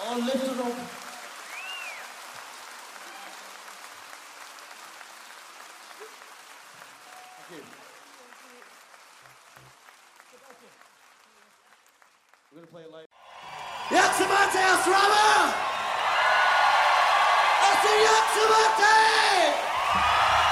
All lift it up. Thank you. We're going to play it live. Jak se máte, Ostrava? Asi jak se máte?